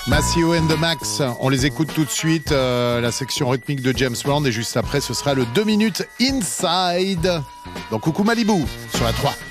Maceo and the Max, on les écoute tout de suite, la section rythmique de James Brown, et juste après ce sera le 2 minutes Inside. Donc coucou Malibu sur la 3.